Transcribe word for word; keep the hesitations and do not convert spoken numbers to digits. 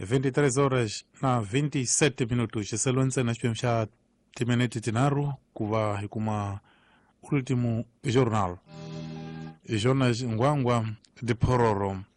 vinte e três horas na vinte e sete minutos. Excelência, nós temos já timenete tinaru kuva hikuma último jornal. Jonas Ngwangwa de Pororo